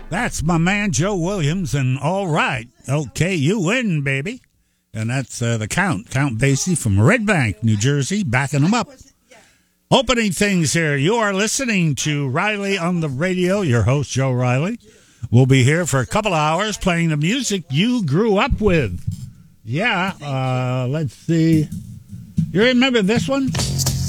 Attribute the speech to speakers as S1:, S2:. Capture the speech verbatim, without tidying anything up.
S1: That's my man Joe Williams, and all right, okay, you win, baby. And that's uh, the Count, Count Basie from Red Bank, New Jersey, backing them up. Opening things here, you are listening to Riley on the Radio, your host, Joe Riley. We'll be here for a couple hours playing the music you grew up with. Yeah, uh, let's see. You remember this one?